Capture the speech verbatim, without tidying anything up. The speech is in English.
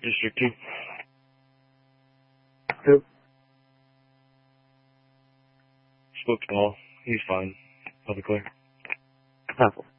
District two. Who? Spoke to Paul. He's fine. I'll be clear. Apple.